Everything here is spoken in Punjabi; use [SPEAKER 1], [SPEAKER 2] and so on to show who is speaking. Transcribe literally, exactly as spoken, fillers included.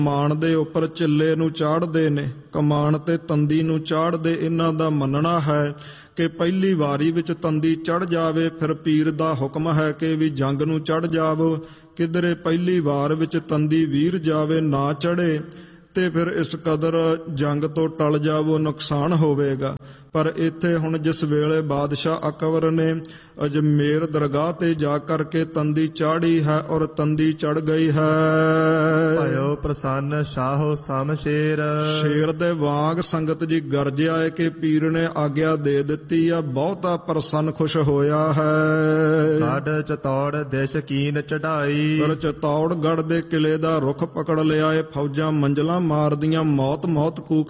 [SPEAKER 1] ਕਮਾਨ ਦੇ ਉੱਪਰ ਚਿੱਲੇ ਨੂੰ ਚਾੜਦੇ ਨੇ, ਕਮਾਨ ਤੇ ਤੰਦੀ ਨੂੰ ਚਾੜਦੇ। ਇਹਨਾਂ ਦਾ ਮੰਨਣਾ ਹੈ ਕਿ ਪਹਿਲੀ ਵਾਰੀ ਵਿੱਚ ਤੰਦੀ ਚੜ ਜਾਵੇ, ਫਿਰ ਪੀਰ ਦਾ ਹੁਕਮ ਹੈ ਕਿ ਵੀ ਜੰਗ ਨੂੰ ਚੜ ਜਾਵੋ। ਕਿਧਰੇ ਪਹਿਲੀ ਵਾਰ ਵਿੱਚ ਤੰਦੀ ਵੀਰ ਜਾਵੇ, ਨਾ ਚੜੇ ਤੇ ਫਿਰ ਇਸ ਕਦਰ ਜੰਗ ਤੋਂ ਟਲ ਜਾਵੋ, ਨੁਕਸਾਨ ਹੋਵੇਗਾ। ਪਰ ਇੱਥੇ ਹੁਣ ਜਿਸ ਵੇਲੇ ਬਾਦਸ਼ਾਹ ਅਕਬਰ ਨੇ ਅਜਮੇਰ ਦਰਗਾਹ ਤੇ ਜਾ ਕਰਕੇ ਤੰਦੀ ਚਾੜੀ ਹੈ ਔਰ ਤੰਦੀ ਚੜ ਗਈ ਹੈ।
[SPEAKER 2] ਭਇਓ ਪ੍ਰਸੰਨ ਸ਼ਾਹੋ ਸਮਸ਼ੇਰ।
[SPEAKER 1] ਸ਼ੇਰ ਦੇ ਵਾਂਗ ਸੰਗਤ ਜੀ ਗਰਜਿਆ ਹੈ ਕਿ ਪੀਰ ਨੇ ਆਗਿਆ ਦੇ ਦਿੱਤੀ ਆ, ਬਹੁਤਾ ਪ੍ਰਸੰਨ ਖੁਸ਼ ਹੋਇਆ ਹੈ।
[SPEAKER 2] ਗੜ ਚਤੌੜ ਦਿਸ਼ ਕੀਨ ਚੜਾਈ।
[SPEAKER 1] ਪਰ ਚਤੌੜਗੜ੍ਹ ਦੇ ਕਿਲੇ ਦਾ ਰੁੱਖ ਪਕੜ ਲਿਆ ਏ, ਫੌਜਾਂ ਮੰਜ਼ਲਾਂ ਮਾਰਦੀਆਂ, ਮੌਤ ਮੌਤ ਕੂਕ